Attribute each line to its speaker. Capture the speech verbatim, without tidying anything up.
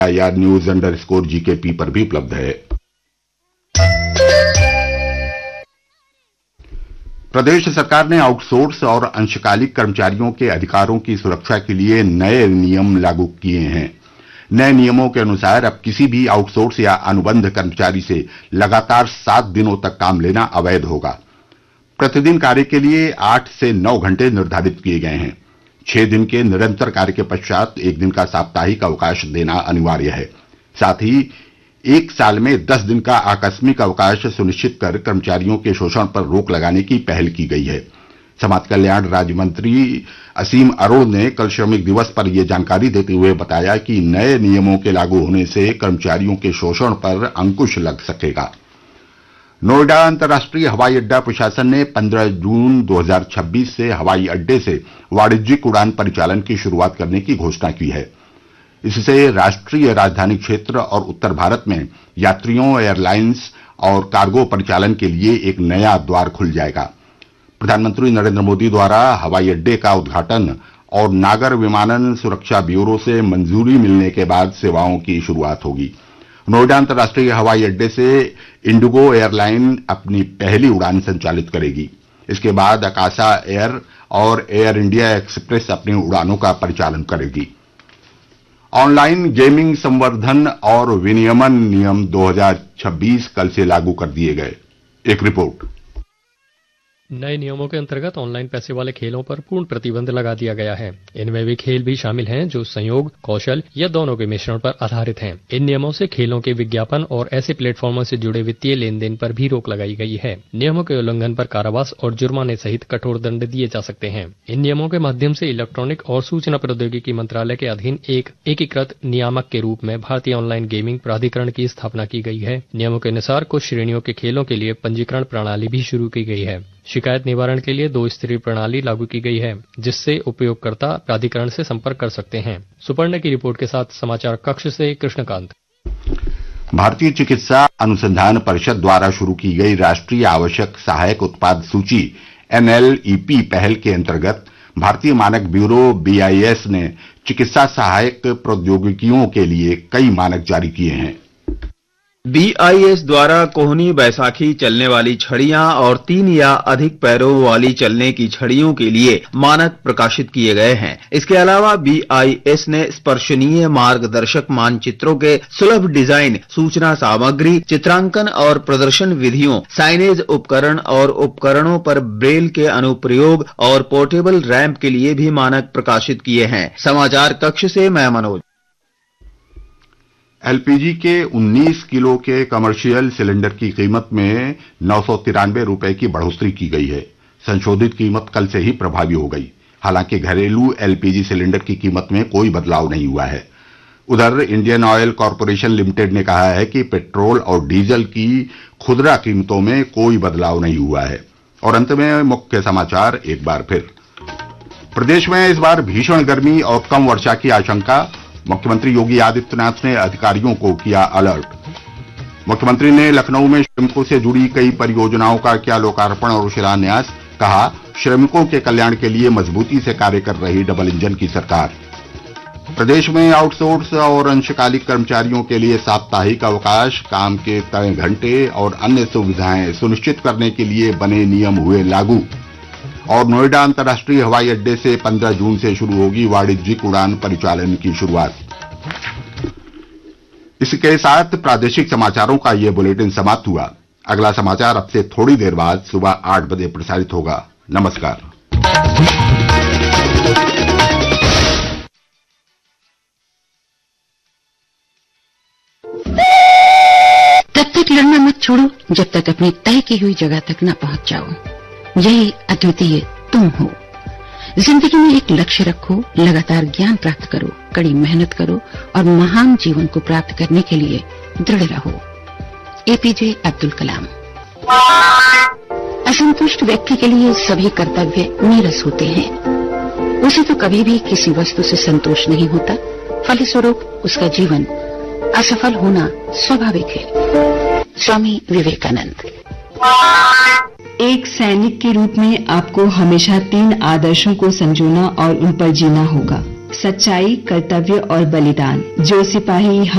Speaker 1: या news under score जी के P पर भी उपलब्ध है। प्रदेश सरकार ने आउटसोर्स और अंशकालिक कर्मचारियों के अधिकारों की सुरक्षा के लिए नए नियम लागू किए हैं। नए नियमों के अनुसार अब किसी भी आउटसोर्स या अनुबंध कर्मचारी से लगातार सात दिनों तक काम लेना अवैध होगा। प्रतिदिन कार्य के लिए आठ से नौ घंटे निर्धारित किए गए हैं। छह दिन के निरंतर कार्य के पश्चात एक दिन का साप्ताहिक अवकाश देना अनिवार्य है। साथ ही एक साल में दस दिन का आकस्मिक अवकाश सुनिश्चित कर कर्मचारियों के शोषण पर रोक लगाने की पहल की गई है। समाज कल्याण राज्य मंत्री असीम अरोड़ ने कल श्रमिक दिवस पर यह जानकारी देते हुए बताया कि नए नियमों के लागू होने से कर्मचारियों के शोषण पर अंकुश लग सकेगा। नोएडा अंतर्राष्ट्रीय हवाई अड्डा प्रशासन ने पंद्रह जून दो हज़ार छब्बीस से हवाई अड्डे से वाणिज्यिक उड़ान परिचालन की शुरुआत करने की घोषणा की है। इससे राष्ट्रीय राजधानी क्षेत्र और उत्तर भारत में यात्रियों, एयरलाइंस और कार्गो परिचालन के लिए एक नया द्वार खुल जाएगा। प्रधानमंत्री नरेंद्र मोदी द्वारा हवाई अड्डे का उद्घाटन और नागर विमानन सुरक्षा ब्यूरो से मंजूरी मिलने के बाद सेवाओं की शुरुआत होगी। नोएडा अंतर्राष्ट्रीय हवाई अड्डे से इंडिगो एयरलाइन अपनी पहली उड़ान संचालित करेगी। इसके बाद अकाशा एयर और एयर इंडिया एक्सप्रेस अपनी उड़ानों का परिचालन करेगी। ऑनलाइन गेमिंग संवर्धन और विनियमन नियम दो हज़ार छब्बीस कल से लागू कर दिए गए। एक रिपोर्ट।
Speaker 2: नए नियमों के अंतर्गत ऑनलाइन पैसे वाले खेलों पर पूर्ण प्रतिबंध लगा दिया गया है। इनमें वे खेल भी शामिल हैं जो संयोग, कौशल या दोनों के मिश्रण पर आधारित हैं। इन नियमों से खेलों के विज्ञापन और ऐसे प्लेटफॉर्मों से जुड़े वित्तीय लेन देन पर भी रोक लगाई गई है। नियमों के उल्लंघन पर कारावास और जुर्माने सहित कठोर दंड दिए जा सकते हैं। इन नियमों के माध्यम से इलेक्ट्रॉनिक और सूचना प्रौद्योगिकी मंत्रालय के अधीन एक एकीकृत नियामक के रूप में भारतीय ऑनलाइन गेमिंग प्राधिकरण की स्थापना की गई है। नियमों के अनुसार कुछ श्रेणियों के खेलों के लिए पंजीकरण प्रणाली भी शुरू की गई है। शिकायत निवारण के लिए दो स्तरीय प्रणाली लागू की गई है, जिससे उपयोगकर्ता प्राधिकरण से संपर्क कर सकते हैं। सुपर्ण की रिपोर्ट के साथ समाचार कक्ष से कृष्णकांत।
Speaker 1: भारतीय चिकित्सा अनुसंधान परिषद द्वारा शुरू की गई राष्ट्रीय आवश्यक सहायक उत्पाद सूची एन एल ई पी पहल के अंतर्गत भारतीय मानक ब्यूरो बी आई एस ने चिकित्सा सहायक प्रौद्योगिकियों के लिए कई मानक जारी किए हैं।
Speaker 3: बी आई एस द्वारा कोहनी बैसाखी चलने वाली छड़ियां और तीन या अधिक पैरों वाली चलने की छड़ियों के लिए मानक प्रकाशित किए गए हैं। इसके अलावा बी आई एस ने स्पर्शनीय मार्गदर्शक मानचित्रों के सुलभ डिजाइन, सूचना सामग्री, चित्रांकन और प्रदर्शन विधियों, साइनेज उपकरण और उपकरणों पर ब्रेल के अनुप्रयोग और पोर्टेबल रैंप के लिए भी मानक प्रकाशित किए हैं। समाचार कक्ष से मैं मनोज।
Speaker 1: एल पी जी के उन्नीस किलो के कमर्शियल सिलेंडर की कीमत में नौ सौ तिरानवे रुपए की बढ़ोतरी की गई है। संशोधित कीमत कल से ही प्रभावी हो गई। हालांकि घरेलू एल पी जी सिलेंडर की कीमत में कोई बदलाव नहीं हुआ है। उधर इंडियन ऑयल कॉरपोरेशन लिमिटेड ने कहा है कि पेट्रोल और डीजल की खुदरा कीमतों में कोई बदलाव नहीं हुआ है। और अंत में मुख्य समाचार एक बार फिर। प्रदेश में इस बार भीषण गर्मी और कम वर्षा की आशंका। मुख्यमंत्री योगी आदित्यनाथ ने अधिकारियों को किया अलर्ट। मुख्यमंत्री ने लखनऊ में श्रमिकों से जुड़ी कई परियोजनाओं का किया लोकार्पण और शिलान्यास। कहा, श्रमिकों के कल्याण के लिए मजबूती से कार्य कर रही डबल इंजन की सरकार। प्रदेश में आउटसोर्स और अंशकालिक कर्मचारियों के लिए साप्ताहिक अवकाश, काम के तय घंटे और अन्य सुविधाएं सुनिश्चित करने के लिए बने नियम हुए लागू। और नोएडा अंतर्राष्ट्रीय हवाई अड्डे से पंद्रह जून से शुरू होगी वाणिज्यिक उड़ान परिचालन की शुरुआत। इसके साथ प्रादेशिक समाचारों का ये बुलेटिन समाप्त हुआ। अगला समाचार अब से थोड़ी देर बाद सुबह आठ बजे प्रसारित होगा। नमस्कार।
Speaker 4: तब तक लड़ना मत छोड़ो जब तक अपनी तय की हुई जगह तक न पहुंच जाओ। यही अद्वितीय तुम हो। जिंदगी में एक लक्ष्य रखो, लगातार ज्ञान प्राप्त करो, कड़ी मेहनत करो और महान जीवन को प्राप्त करने के लिए दृढ़ रहो। ए पी जे अब्दुल कलाम। असंतुष्ट व्यक्ति के लिए सभी कर्तव्य नीरस होते हैं। उसे तो कभी भी किसी वस्तु से संतोष नहीं होता, फलस्वरूप उसका जीवन असफल होना स्वाभाविक है। स्वामी विवेकानंद।
Speaker 5: एक सैनिक के रूप में आपको हमेशा तीन आदर्शों को संजोना और उन पर जीना होगा: सच्चाई, कर्तव्य और बलिदान। जो सिपाही